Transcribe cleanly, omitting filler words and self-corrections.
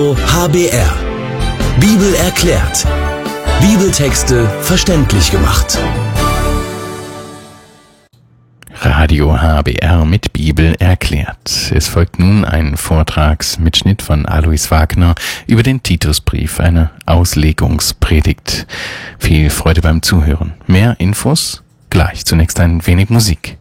HBR. Bibel erklärt. Bibeltexte verständlich gemacht. Radio HBR mit Bibel erklärt. Es folgt nun ein Vortragsmitschnitt von Alois Wagner über den Titusbrief, eine Auslegungspredigt. Viel Freude beim Zuhören. Mehr Infos gleich. Zunächst ein wenig Musik.